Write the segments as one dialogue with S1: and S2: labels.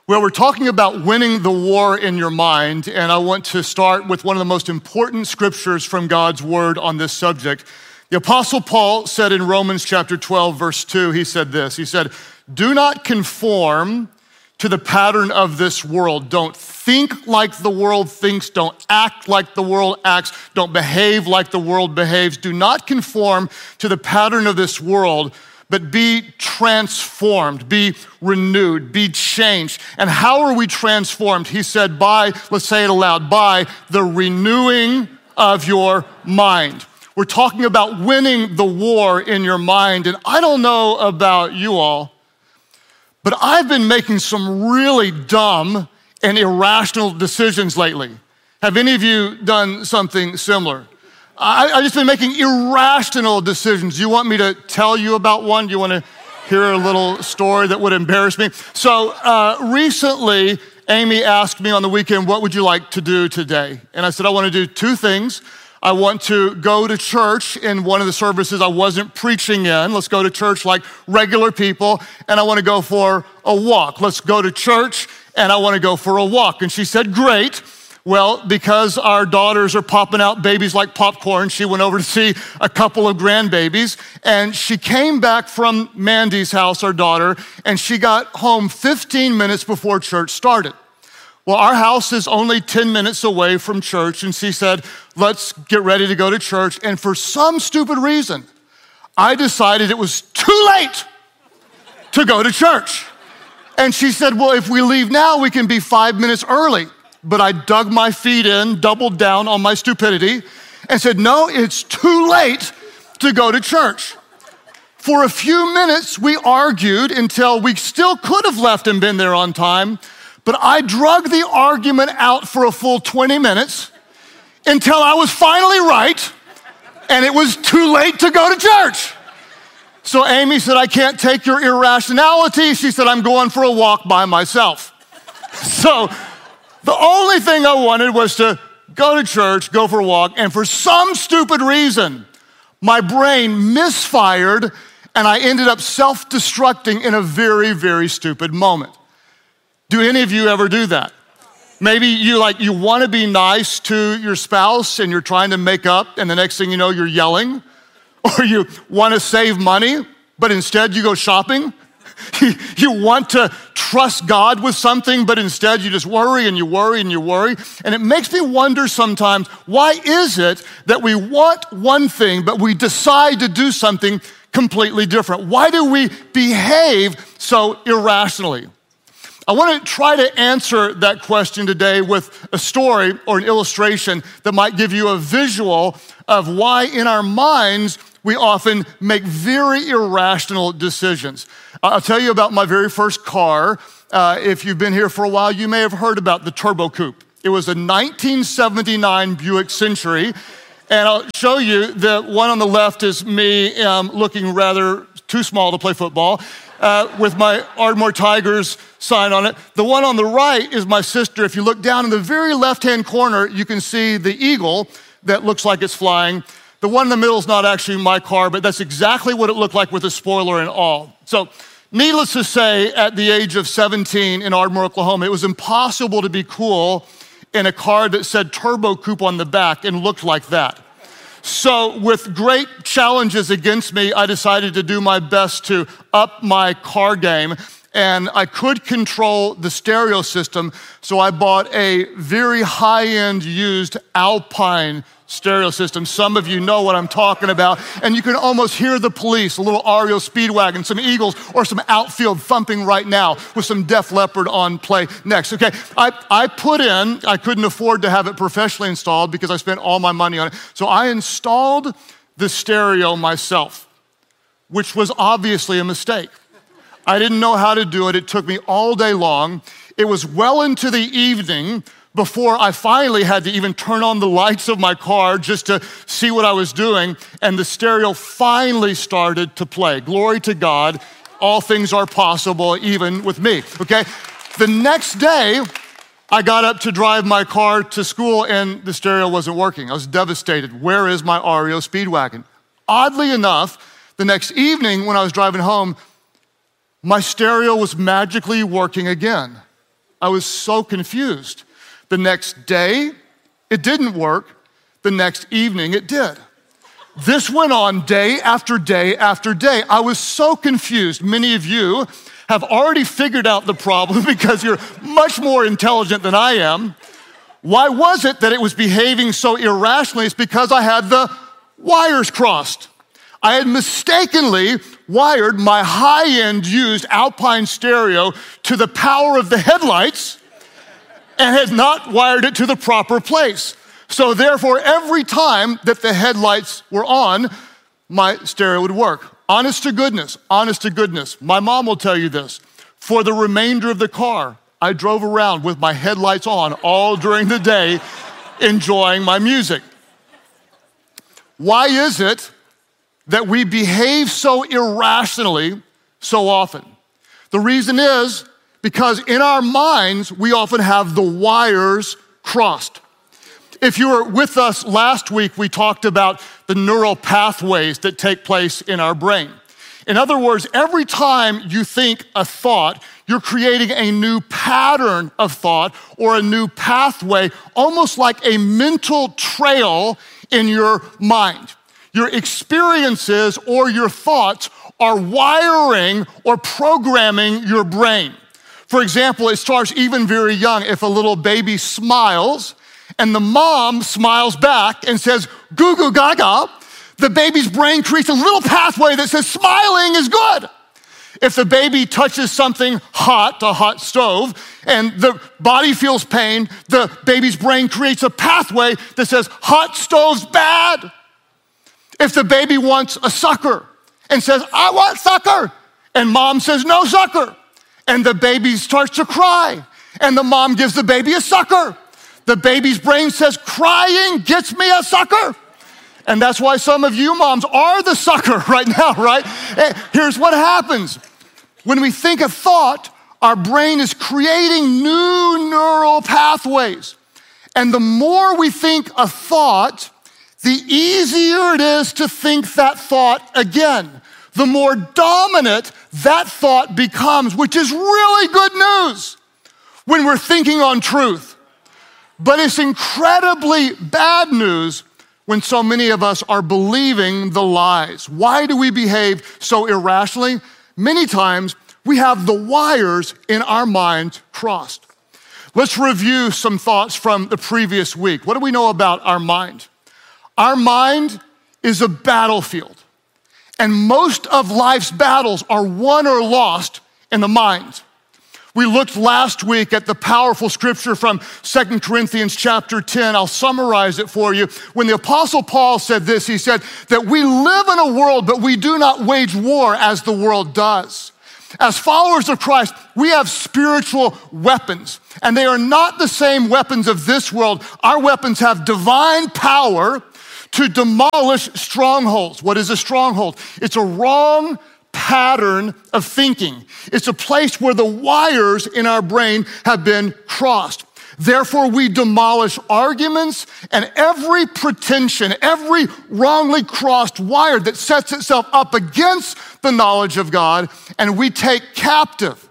S1: Well, we're talking about winning the war in your mind, and I want to start with one of the most important scriptures from God's word on this subject. The Apostle Paul said in Romans chapter 12, verse 2, he said this, he said, "Do not conform to the pattern of this world. Don't think like the world thinks. Don't act like the world acts. Don't behave like the world behaves. Do not conform to the pattern of this world, but be transformed, be renewed, be changed." And how are we transformed? He said by, let's say it aloud, by the renewing of your mind. We're talking about winning the war in your mind. And I don't know about you all, but I've been making some really dumb and irrational decisions lately. Have any of you done something similar? I've just been making irrational decisions. You want me to tell you about one? Do you want to hear a little story that would embarrass me? So recently, Amy asked me on the weekend, what would you like to do today? And I said, I want to do two things. I want to go to church in one of the services I wasn't preaching in. Let's go to church like regular people. And I want to go for a walk. Let's go to church and I want to go for a walk. And she said, great. Well, because our daughters are popping out babies like popcorn, she went over to see a couple of grandbabies, and she came back from Mandy's house, our daughter, and she got home 15 minutes before church started. Well, our house is only 10 minutes away from church, and she said, let's get ready to go to church. And for some stupid reason, I decided it was too late to go to church. And she said, well, if we leave now, we can be 5 minutes early. But I dug my feet in, doubled down on my stupidity, and said, no, it's too late to go to church. For a few minutes, we argued until we still could have left and been there on time, but I drug the argument out for a full 20 minutes until I was finally right, and it was too late to go to church. So Amy said, I can't take your irrationality. She said, I'm going for a walk by myself. So the only thing I wanted was to go to church, go for a walk, and for some stupid reason, my brain misfired and I ended up self-destructing in a very, very stupid moment. Do any of you ever do that? Maybe you want to be nice to your spouse and you're trying to make up, and the next thing you know, you're yelling. Or you want to save money, but instead you go shopping. You want to trust God with something, but instead you just worry and you worry and you worry. And it makes me wonder sometimes, why is it that we want one thing, but we decide to do something completely different? Why do we behave so irrationally? I want to try to answer that question today with a story or an illustration that might give you a visual of why in our minds we often make very irrational decisions. I'll tell you about my very first car. If you've been here for a while, you may have heard about the Turbo Coupe. It was a 1979 Buick Century. And I'll show you the one on the left is me looking rather too small to play football with my Ardmore Tigers sign on it. The one on the right is my sister. If you look down in the very left-hand corner, you can see the eagle that looks like it's flying. The one in the middle is not actually my car, but that's exactly what it looked like with a spoiler and all. So needless to say, at the age of 17 in Ardmore, Oklahoma, it was impossible to be cool in a car that said Turbo Coupe on the back and looked like that. So with great challenges against me, I decided to do my best to up my car game, and I could control the stereo system, so I bought a very high-end used Alpine stereo system. Some of you know what I'm talking about, and you can almost hear the police, a little REO Speedwagon, some Eagles, or some outfield thumping right now with some Def Leppard on play next. Okay, I couldn't afford to have it professionally installed because I spent all my money on it, so I installed the stereo myself, which was obviously a mistake. I didn't know how to do it. It took me all day long. It was well into the evening before I finally had to even turn on the lights of my car just to see what I was doing, and the stereo finally started to play. Glory to God, all things are possible even with me, okay? The next day, I got up to drive my car to school and the stereo wasn't working. I was devastated. Where is my REO Speedwagon? Oddly enough, the next evening when I was driving home, my stereo was magically working again. I was so confused. The next day, it didn't work. The next evening, it did. This went on day after day after day. I was so confused. Many of you have already figured out the problem because you're much more intelligent than I am. Why was it that it was behaving so irrationally? It's because I had the wires crossed. I had mistakenly wired my high-end used Alpine stereo to the power of the headlights and had not wired it to the proper place. So therefore, every time that the headlights were on, my stereo would work. Honest to goodness, my mom will tell you this. For the remainder of the car, I drove around with my headlights on all during the day, enjoying my music. Why is it that we behave so irrationally so often? The reason is because in our minds, we often have the wires crossed. If you were with us last week, we talked about the neural pathways that take place in our brain. In other words, every time you think a thought, you're creating a new pattern of thought or a new pathway, almost like a mental trail in your mind. Your experiences or your thoughts are wiring or programming your brain. For example, it starts even very young. If a little baby smiles and the mom smiles back and says, goo goo gaga, the baby's brain creates a little pathway that says smiling is good. If the baby touches something hot, a hot stove, and the body feels pain, the baby's brain creates a pathway that says hot stove's bad. If the baby wants a sucker and says, I want sucker, and mom says, no sucker, and the baby starts to cry, and the mom gives the baby a sucker, the baby's brain says, crying gets me a sucker. And that's why some of you moms are the sucker right now, right? Here's what happens. When we think a thought, our brain is creating new neural pathways. And the more we think a thought, the easier it is to think that thought again. The more dominant that thought becomes, which is really good news when we're thinking on truth. But it's incredibly bad news when so many of us are believing the lies. Why do we behave so irrationally? Many times we have the wires in our minds crossed. Let's review some thoughts from the previous week. What do we know about our mind? Our mind is a battlefield, and most of life's battles are won or lost in the mind. We looked last week at the powerful scripture from 2 Corinthians chapter 10. I'll summarize it for you. When the Apostle Paul said this, he said that we live in a world, but we do not wage war as the world does. As followers of Christ, we have spiritual weapons, and they are not the same weapons of this world. Our weapons have divine power to demolish strongholds. What is a stronghold? It's a wrong pattern of thinking. It's a place where the wires in our brain have been crossed. Therefore, we demolish arguments and every pretension, every wrongly crossed wire that sets itself up against the knowledge of God, and we take captive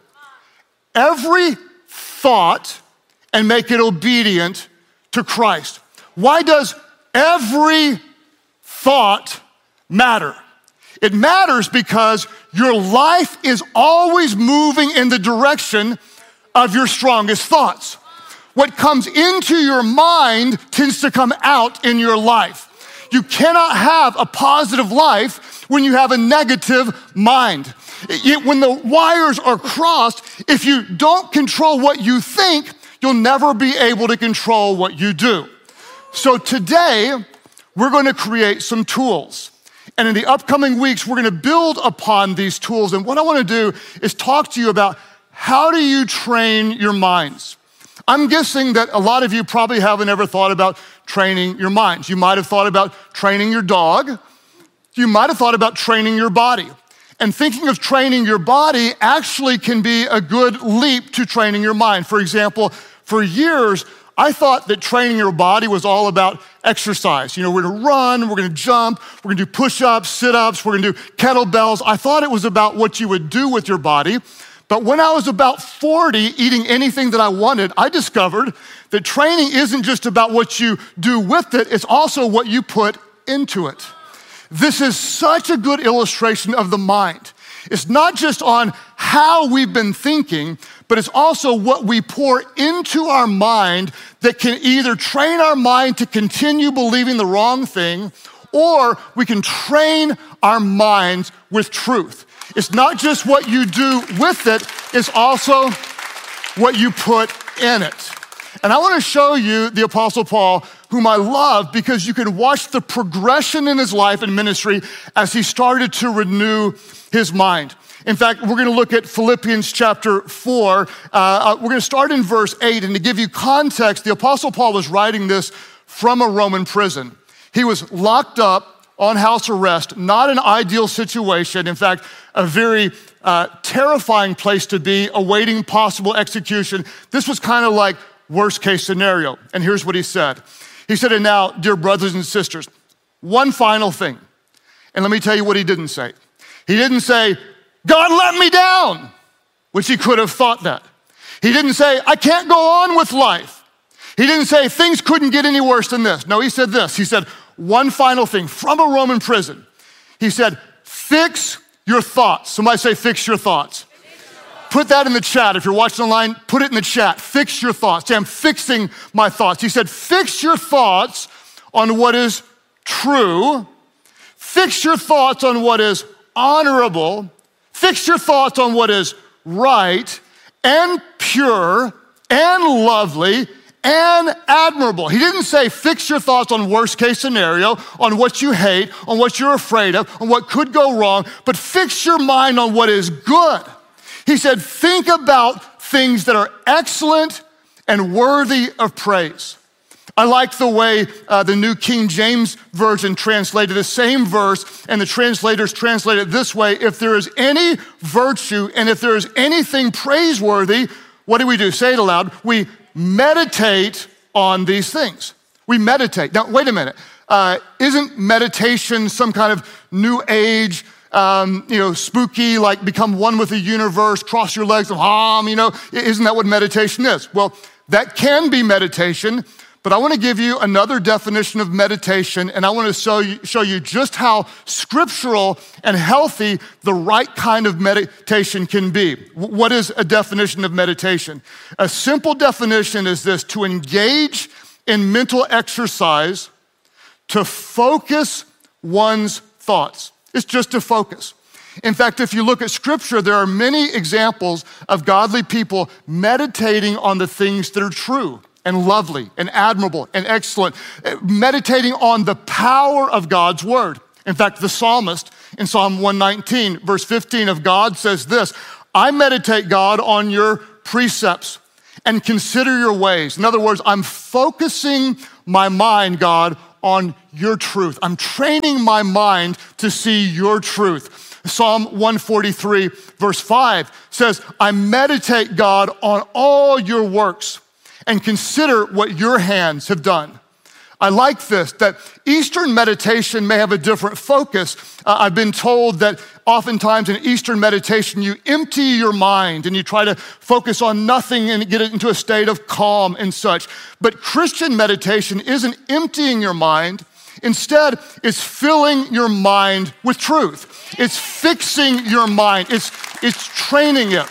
S1: every thought and make it obedient to Christ. Why does every thought matter? It matters because your life is always moving in the direction of your strongest thoughts. What comes into your mind tends to come out in your life. You cannot have a positive life when you have a negative mind. When the wires are crossed, if you don't control what you think, you'll never be able to control what you do. So today, we're going to create some tools. And in the upcoming weeks, we're going to build upon these tools. And what I want to do is talk to you about how do you train your minds. I'm guessing that a lot of you probably haven't ever thought about training your minds. You might have thought about training your dog. You might have thought about training your body. And thinking of training your body actually can be a good leap to training your mind. For example, for years, I thought that training your body was all about exercise. You know, we're gonna run, we're gonna jump, we're gonna do push-ups, sit-ups, we're gonna do kettlebells. I thought it was about what you would do with your body. But when I was about 40, eating anything that I wanted, I discovered that training isn't just about what you do with it, it's also what you put into it. This is such a good illustration of the mind. It's not just on how we've been thinking, but it's also what we pour into our mind that can either train our mind to continue believing the wrong thing, or we can train our minds with truth. It's not just what you do with it, it's also what you put in it. And I want to show you the Apostle Paul, whom I love, because you can watch the progression in his life and ministry as he started to renew his mind. In fact, we're going to look at Philippians chapter 4. We're going to start in verse 8. And to give you context, the Apostle Paul was writing this from a Roman prison. He was locked up on house arrest, not an ideal situation. In fact, a very terrifying place to be, awaiting possible execution. This was kind of like worst case scenario. And here's what he said. He said, and now, dear brothers and sisters, one final thing. And let me tell you what he didn't say. He didn't say, God let me down, which he could have thought that. He didn't say, I can't go on with life. He didn't say, things couldn't get any worse than this. No, he said this. He said, one final thing from a Roman prison. He said, fix your thoughts. Somebody say, fix your thoughts. Put that in the chat. If you're watching online, put it in the chat. Fix your thoughts. Say, I'm fixing my thoughts. He said, fix your thoughts on what is true. Fix your thoughts on what is honorable. Fix your thoughts on what is right and pure and lovely and admirable. He didn't say fix your thoughts on worst case scenario, on what you hate, on what you're afraid of, on what could go wrong, but fix your mind on what is good. He said, think about things that are excellent and worthy of praise. I like the way the New King James Version translated the same verse, and the translators translate it this way: if there is any virtue and if there is anything praiseworthy, what do? Say it aloud. We meditate on these things. We meditate. Now, wait a minute. Isn't meditation some kind of new age, spooky, like become one with the universe, cross your legs and hum, isn't that what meditation is? Well, that can be meditation, but I want to give you another definition of meditation, and I want to show you just how scriptural and healthy the right kind of meditation can be. What is a definition of meditation? A simple definition is this: to engage in mental exercise to focus one's thoughts. It's just to focus. In fact, if you look at scripture, there are many examples of godly people meditating on the things that are true and lovely and admirable and excellent, meditating on the power of God's word. In fact, the psalmist in Psalm 119, verse 15 of God says this: I meditate, God, on your precepts and consider your ways. In other words, I'm focusing my mind, God, on your truth. I'm training my mind to see your truth. Psalm 143, verse 5 says, I meditate, God, on all your works and consider what your hands have done. I like this, that Eastern meditation may have a different focus. I've been told that oftentimes in Eastern meditation, you empty your mind and you try to focus on nothing and get it into a state of calm and such. But Christian meditation isn't emptying your mind. Instead, it's filling your mind with truth. It's fixing your mind. It's training it.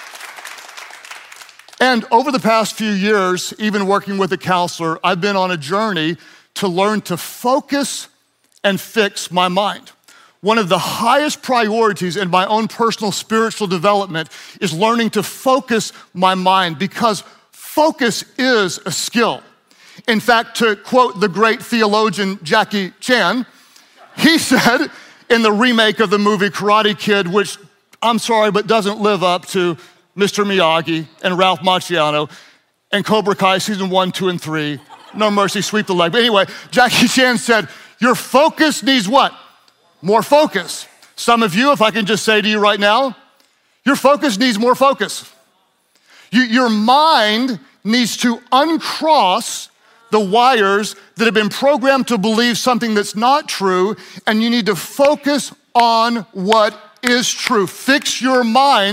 S1: And over the past few years, even working with a counselor, I've been on a journey to learn to focus and fix my mind. One of the highest priorities in my own personal spiritual development is learning to focus my mind, because focus is a skill. In fact, to quote the great theologian Jackie Chan, he said in the remake of the movie Karate Kid, which I'm sorry, but doesn't live up to Mr. Miyagi and Ralph Macchio and Cobra Kai season 1, 2, and 3. No mercy, sweep the leg. But anyway, Jackie Chan said, your focus needs what? More focus. Some of you, if I can just say to you right now, your focus needs more focus. Your mind needs to uncross the wires that have been programmed to believe something that's not true, and you need to focus on what is true. Fix your minds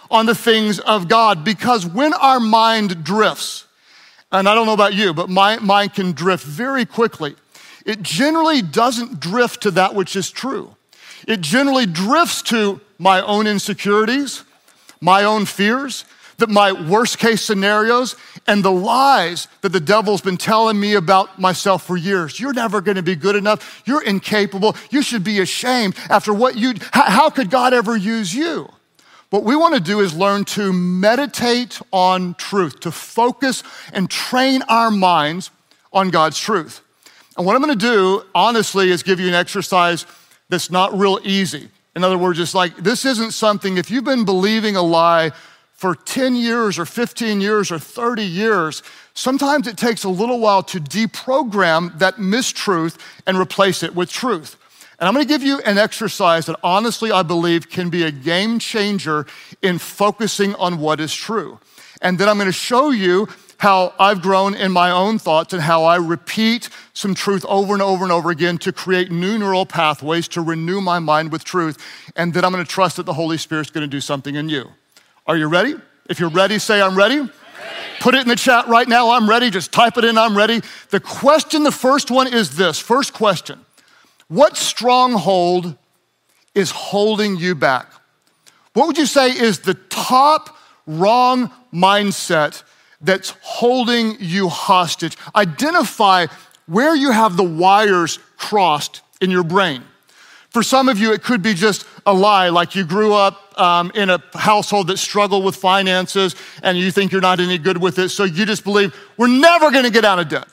S1: on the things of God. Because when our mind drifts, and I don't know about you, but my mind can drift very quickly, it generally doesn't drift to that which is true. It generally drifts to my own insecurities, my own fears, that my worst case scenarios, and the lies that the devil's been telling me about myself for years. You're never gonna be good enough. You're incapable. You should be ashamed after what how could God ever use you? What we wanna do is learn to meditate on truth, to focus and train our minds on God's truth. And what I'm gonna do, honestly, is give you an exercise that's not real easy. In other words, it's like, this isn't something, if you've been believing a lie for 10 years or 15 years or 30 years, sometimes it takes a little while to deprogram that mistruth and replace it with truth. And I'm gonna give you an exercise that honestly I believe can be a game changer in focusing on what is true. And then I'm gonna show you how I've grown in my own thoughts and how I repeat some truth over and over and over again to create new neural pathways to renew my mind with truth. And then I'm gonna trust that the Holy Spirit's gonna do something in you. Are you ready? If you're ready, say, I'm ready. Put it in the chat right now, I'm ready. Just type it in, I'm ready. The first one is this. First question, what stronghold is holding you back? What would you say is the top wrong mindset that's holding you hostage? Identify where you have the wires crossed in your brain. For some of you, it could be just a lie, like you grew up in a household that struggled with finances and you think you're not any good with it, so you just believe, we're never gonna get out of debt.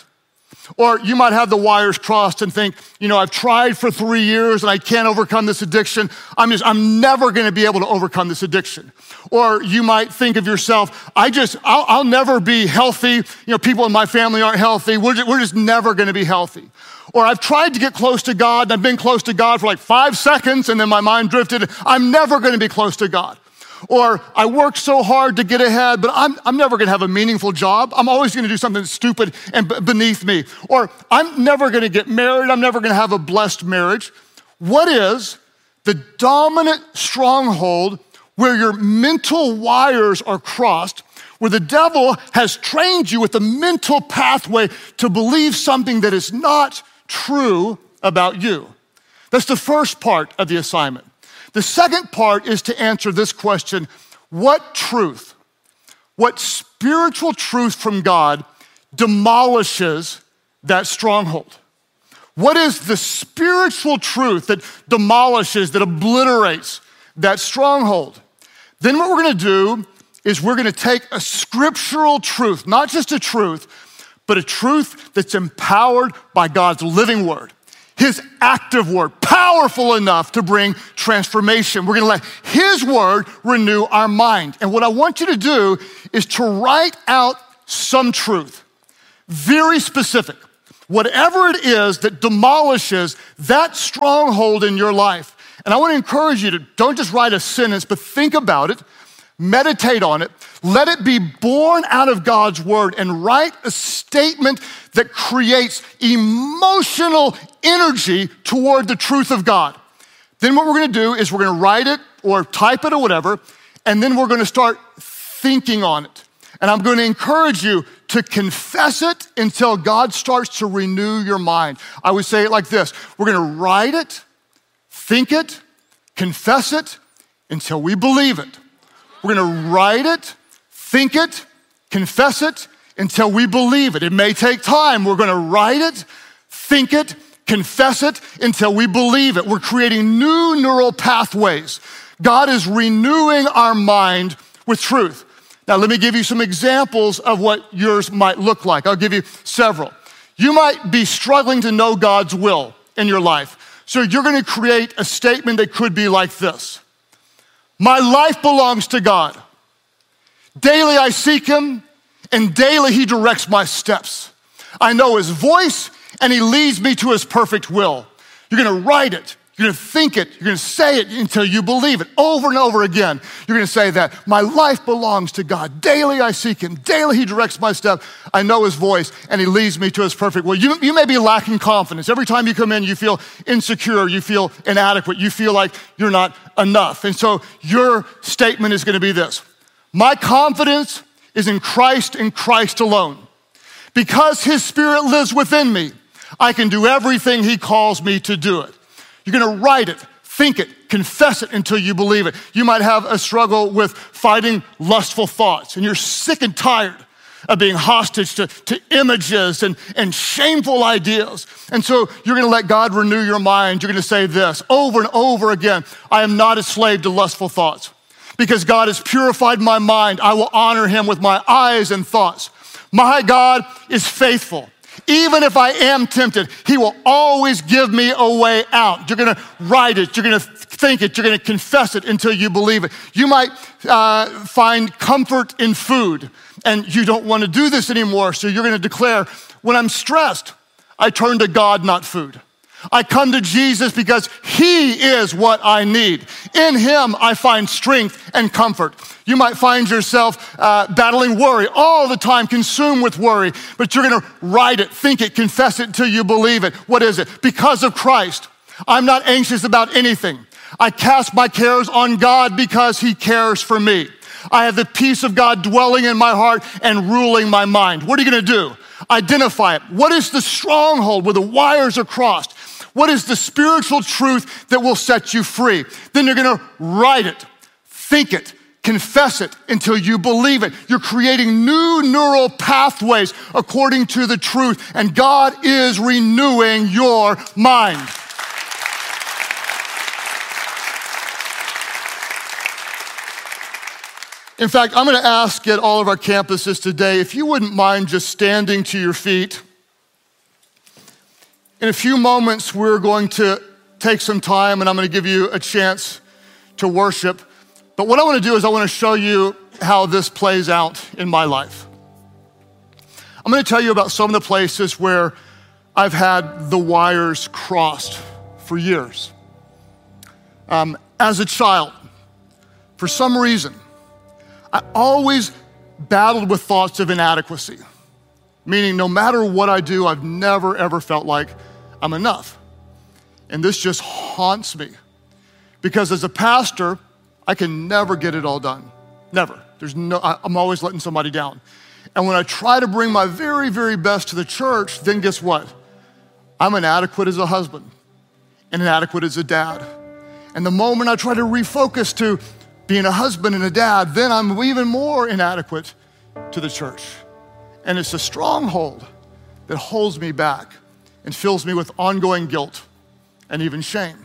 S1: Or you might have the wires crossed and think, I've tried for 3 years and I can't overcome this addiction. I'm never gonna be able to overcome this addiction. Or you might think of yourself, I'll never be healthy. People in my family aren't healthy. We're just never gonna be healthy. Or I've tried to get close to God and I've been close to God for like 5 seconds and then my mind drifted. I'm never gonna be close to God. Or I worked so hard to get ahead, but I'm never gonna have a meaningful job. I'm always gonna do something stupid and beneath me. Or I'm never gonna get married. I'm never gonna have a blessed marriage. What is the dominant stronghold where your mental wires are crossed, where the devil has trained you with a mental pathway to believe something that is not true about you? That's the first part of the assignment. The second part is to answer this question: what truth, what spiritual truth from God demolishes that stronghold? What is the spiritual truth that demolishes, that obliterates that stronghold? Then what we're gonna do is we're gonna take a scriptural truth, not just a truth, but a truth that's empowered by God's living word, his active word, powerful enough to bring transformation. We're gonna let his word renew our mind. And what I want you to do is to write out some truth, very specific, whatever it is that demolishes that stronghold in your life. And I wanna encourage you to don't just write a sentence, but think about it, meditate on it, let it be born out of God's word, and write a statement that creates emotional energy toward the truth of God. Then what we're gonna do is we're gonna write it or type it or whatever, and then we're gonna start thinking on it. And I'm gonna encourage you to confess it until God starts to renew your mind. I would say it like this: we're gonna write it, think it, confess it until we believe it. We're gonna write it, think it, confess it until we believe it. It may take time. We're gonna write it, think it, confess it until we believe it. We're creating new neural pathways. God is renewing our mind with truth. Now, let me give you some examples of what yours might look like. I'll give you several. You might be struggling to know God's will in your life. So you're gonna create a statement that could be like this: my life belongs to God. Daily I seek him, and daily he directs my steps. I know his voice, and he leads me to his perfect will. You're gonna write it, You're gonna think it, you're gonna say it until you believe it over and over again. You're gonna say that my life belongs to God. Daily I seek him, daily he directs my step. I know his voice and he leads me to his perfect will. You may be lacking confidence. Every time you come in, you feel insecure, you feel inadequate, you feel like you're not enough. And so your statement is gonna be this: my confidence is in Christ and Christ alone. Because his spirit lives within me, I can do everything he calls me to do it. You're gonna write it, think it, confess it until you believe it. You might have a struggle with fighting lustful thoughts, and you're sick and tired of being hostage to images and shameful ideas. And so you're gonna let God renew your mind. You're gonna say this over and over again: I am not a slave to lustful thoughts. Because God has purified my mind, I will honor him with my eyes and thoughts. My God is faithful. Even if I am tempted, he will always give me a way out. You're gonna write it, you're gonna think it, you're gonna confess it until you believe it. You might find comfort in food, and you don't wanna do this anymore, so you're gonna declare, when I'm stressed, I turn to God, not food. I come to Jesus because he is what I need. In him, I find strength and comfort. You might find yourself battling worry all the time, consumed with worry, but you're gonna write it, think it, confess it until you believe it. What is it? Because of Christ, I'm not anxious about anything. I cast my cares on God because he cares for me. I have the peace of God dwelling in my heart and ruling my mind. What are you gonna do? Identify it. What is the stronghold where the wires are crossed? What is the spiritual truth that will set you free? Then you're gonna write it, think it, confess it until you believe it. You're creating new neural pathways according to the truth, and God is renewing your mind. In fact, I'm gonna ask at all of our campuses today, if you wouldn't mind just standing to your feet. In a few moments, we're going to take some time and I'm gonna give you a chance to worship. But what I wanna do is I wanna show you how this plays out in my life. I'm gonna tell you about some of the places where I've had the wires crossed for years. As a child, for some reason, I always battled with thoughts of inadequacy, meaning no matter what I do, I've never ever felt like I'm enough. And this just haunts me because as a pastor, I can never get it all done. Never. I'm always letting somebody down. And when I try to bring my very, very best to the church, then guess what? I'm inadequate as a husband and inadequate as a dad. And the moment I try to refocus to being a husband and a dad, then I'm even more inadequate to the church. And it's a stronghold that holds me back and fills me with ongoing guilt and even shame.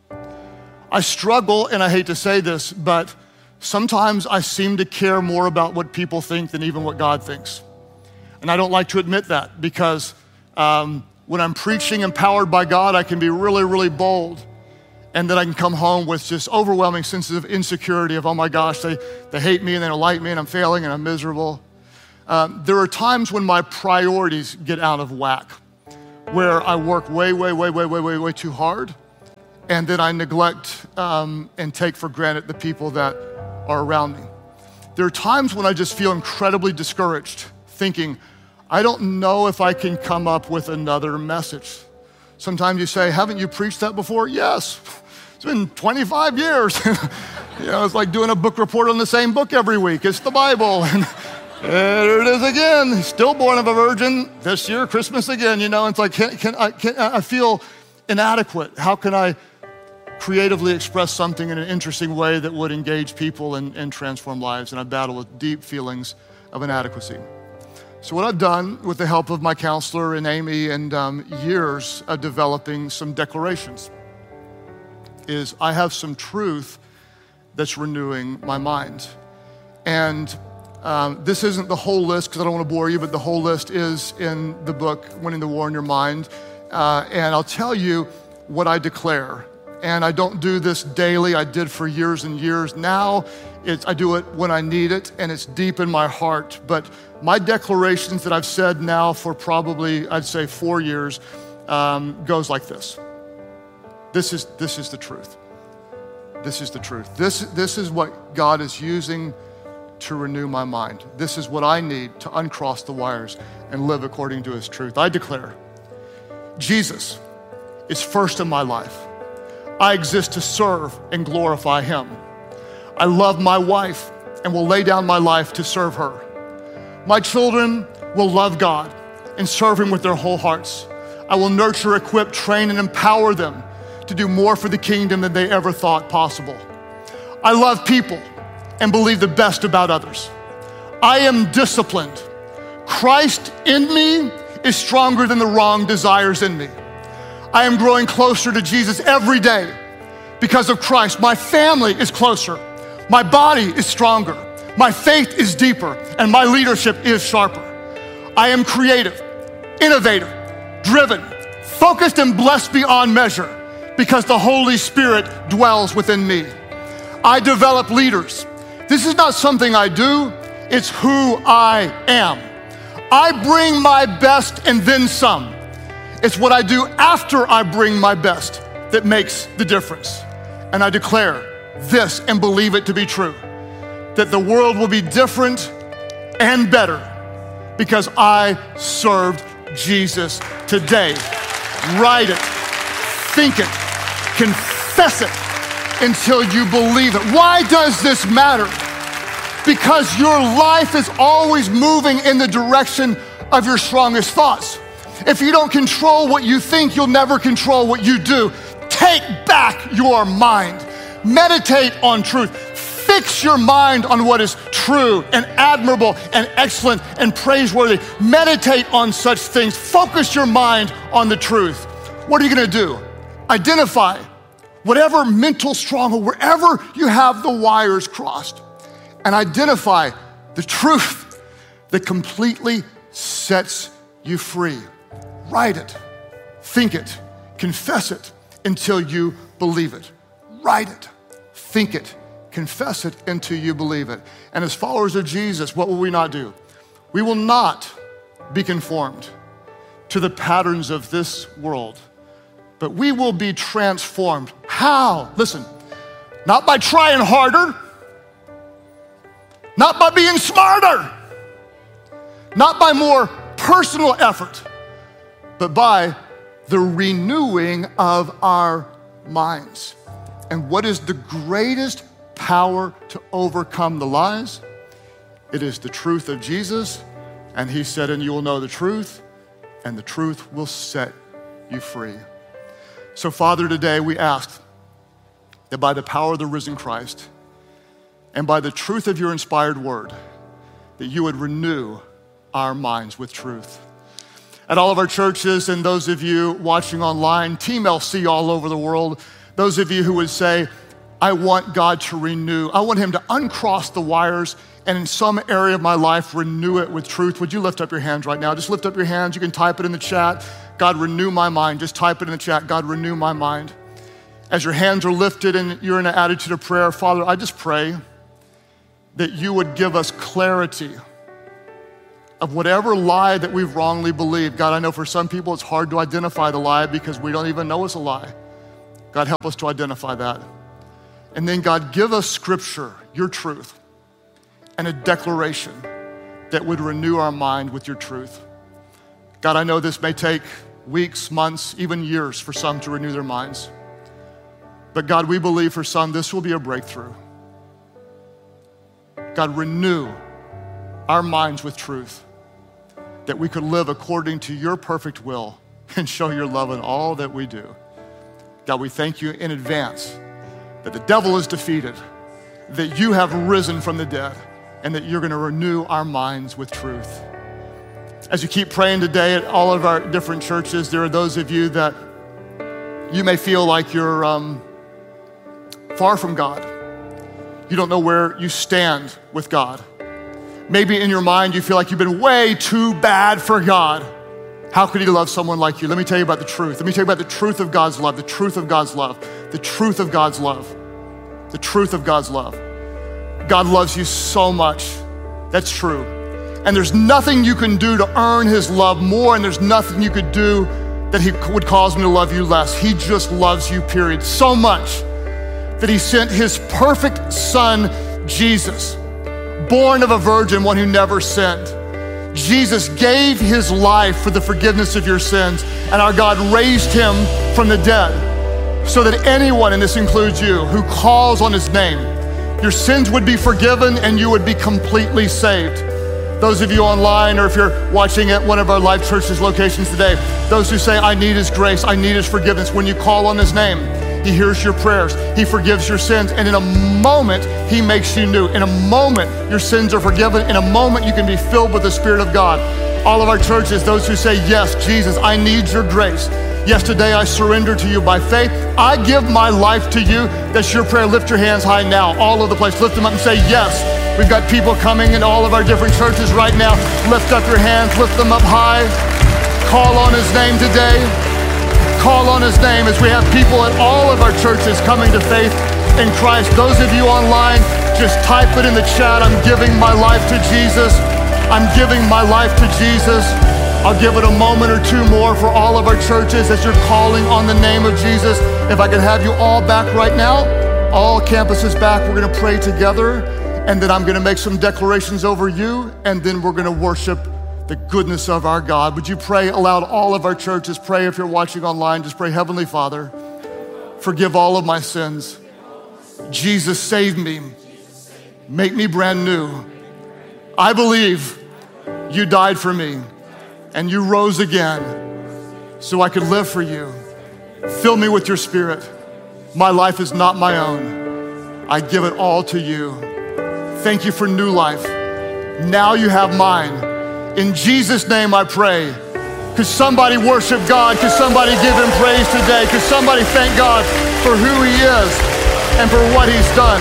S1: I struggle, and I hate to say this, but sometimes I seem to care more about what people think than even what God thinks. And I don't like to admit that because when I'm preaching empowered by God, I can be really, really bold. And then I can come home with just overwhelming senses of insecurity of, oh my gosh, they hate me and they don't like me and I'm failing and I'm miserable. There are times when my priorities get out of whack, where I work way too hard, and then I neglect and take for granted the people that are around me. There are times when I just feel incredibly discouraged, thinking, I don't know if I can come up with another message. Sometimes you say, haven't you preached that before? Yes, it's been 25 years. It's like doing a book report on the same book every week. It's the Bible. And there it is again, stillborn of a virgin, this year, Christmas again. It's like, I feel inadequate. How can I creatively express something in an interesting way that would engage people and transform lives? And I battle with deep feelings of inadequacy. So what I've done with the help of my counselor and Amy and years of developing some declarations is I have some truth that's renewing my mind. And this isn't the whole list because I don't want to bore you, but the whole list is in the book, Winning the War in Your Mind. And I'll tell you what I declare. And I don't do this daily. I did for years and years. Now I do it when I need it, and it's deep in my heart. But my declarations that I've said now for probably, I'd say 4 years, goes like this. This is the truth. This is the truth. This is what God is using to renew my mind. This is what I need to uncross the wires and live according to his truth. I declare, Jesus is first in my life. I exist to serve and glorify him. I love my wife and will lay down my life to serve her. My children will love God and serve him with their whole hearts. I will nurture, equip, train, and empower them to do more for the kingdom than they ever thought possible. I love people and believe the best about others. I am disciplined. Christ in me is stronger than the wrong desires in me. I am growing closer to Jesus every day because of Christ. My family is closer. My body is stronger. My faith is deeper, and my leadership is sharper. I am creative, innovative, driven, focused, and blessed beyond measure because the Holy Spirit dwells within me. I develop leaders. This is not something I do, it's who I am. I bring my best and then some. It's what I do after I bring my best that makes the difference. And I declare this and believe it to be true, that the world will be different and better because I served Jesus today. Write it, think it, confess it until you believe it. Why does this matter? Because your life is always moving in the direction of your strongest thoughts. If you don't control what you think, you'll never control what you do. Take back your mind. Meditate on truth. Fix your mind on what is true and admirable and excellent and praiseworthy. Meditate on such things. Focus your mind on the truth. What are you gonna do? Identify whatever mental stronghold, wherever you have the wires crossed, and identify the truth that completely sets you free. Write it, think it, confess it until you believe it. Write it, think it, confess it until you believe it. And as followers of Jesus, what will we not do? We will not be conformed to the patterns of this world, but we will be transformed. How? Listen, not by trying harder, not by being smarter, not by more personal effort, but by the renewing of our minds. And what is the greatest power to overcome the lies? It is the truth of Jesus. And he said, and you will know the truth, and the truth will set you free. So Father, today we ask that by the power of the risen Christ and by the truth of your inspired word, that you would renew our minds with truth. At all of our churches and those of you watching online, Team LC all over the world, those of you who would say, I want God to renew, I want him to uncross the wires and in some area of my life, renew it with truth. Would you lift up your hands right now? Just lift up your hands. You can type it in the chat. God, renew my mind. Just type it in the chat. God, renew my mind. As your hands are lifted and you're in an attitude of prayer, Father, I just pray that you would give us clarity of whatever lie that we've wrongly believed. God, I know for some people it's hard to identify the lie because we don't even know it's a lie. God, help us to identify that. And then God, give us scripture, your truth, and a declaration that would renew our mind with your truth. God, I know this may take weeks, months, even years for some to renew their minds. But God, we believe for some this will be a breakthrough. God, renew our minds with truth, that we could live according to your perfect will and show your love in all that we do. God, we thank you in advance that the devil is defeated, that you have risen from the dead, and that you're gonna renew our minds with truth. As you keep praying today at all of our different churches, there are those of you that you may feel like you're far from God. You don't know where you stand with God. Maybe in your mind you feel like you've been way too bad for God. How could he love someone like you? Let me tell you about the truth. Let me tell you about the truth of God's love, the truth of God's love, the truth of God's love, the truth of God's love. God loves you so much. That's true. And there's nothing you can do to earn his love more, and there's nothing you could do that he would cause me to love you less. He just loves you, period. So much that he sent his perfect son, Jesus, born of a virgin, one who never sinned. Jesus gave his life for the forgiveness of your sins, and our God raised him from the dead so that anyone, and this includes you, who calls on his name, your sins would be forgiven and you would be completely saved. Those of you online, or if you're watching at one of our Life Church's locations today, those who say, I need his grace, I need his forgiveness, when you call on his name, he hears your prayers, he forgives your sins, and in a moment, he makes you new. In a moment, your sins are forgiven. In a moment, you can be filled with the Spirit of God. All of our churches, those who say, yes, Jesus, I need your grace. Yes, today I surrender to you by faith. I give my life to you. That's your prayer. Lift your hands high now, all over the place. Lift them up and say, yes. We've got people coming in all of our different churches right now. Lift up your hands, lift them up high. Call on his name today. Call on his name as we have people at all of our churches coming to faith in Christ. Those of you online, just type it in the chat. I'm giving my life to Jesus. I'm giving my life to Jesus. I'll give it a moment or two more for all of our churches as you're calling on the name of Jesus. If I could have you all back right now, all campuses back, we're gonna pray together, and then I'm gonna make some declarations over you, and then we're gonna worship the goodness of our God. Would you pray aloud? All of our churches, pray. If you're watching online, just pray, Heavenly Father, forgive all of my sins. Jesus, save me. Make me brand new. I believe you died for me and you rose again so I could live for you. Fill me with your Spirit. My life is not my own. I give it all to you. Thank you for new life. Now you have mine. In Jesus' name I pray. Could somebody worship God? Could somebody give him praise today? Could somebody thank God for who he is and for what he's done?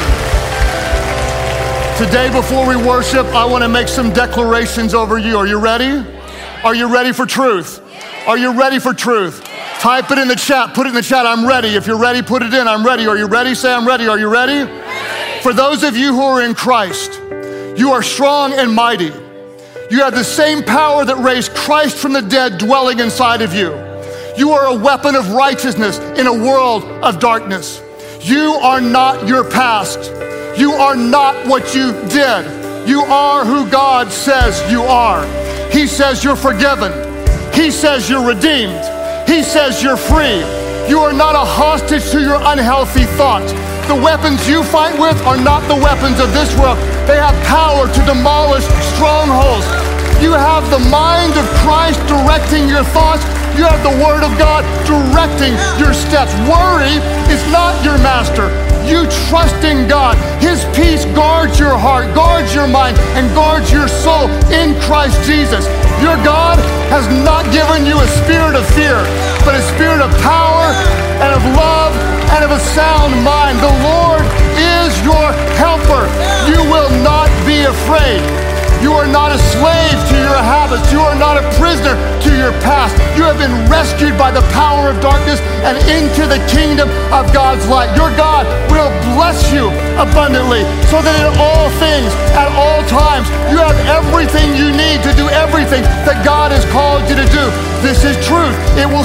S1: Today, before we worship, I want to make some declarations over you. Are you ready? Are you ready for truth? Are you ready for truth? Type it in the chat. Put it in the chat. I'm ready. If you're ready, put it in. I'm ready. Are you ready? Say, I'm ready. Are you ready? For those of you who are in Christ, you are strong and mighty. You have the same power that raised Christ from the dead dwelling inside of you. You are a weapon of righteousness in a world of darkness. You are not your past. You are not what you did. You are who God says you are. He says you're forgiven. He says you're redeemed. He says you're free. You are not a hostage to your unhealthy thoughts. The weapons you fight with are not the weapons of this world. They have power to demolish strongholds. You have the mind of Christ directing your thoughts. You have the Word of God directing your steps. Worry is not your master. You trust in God. His peace guards your heart, guards your mind, and guards your soul in Christ Jesus. Your God has not given you a spirit of fear, but a spirit of power and of love and of a sound mind. The Lord is your helper. You will not be afraid. You are not a slave to your habits. You are not a prisoner to your past. You have been rescued by the power of darkness and into the kingdom of God's light. Your God will bless you abundantly so that in all things, at all times, you have everything you need to do everything that God has called you to do. This is truth. It will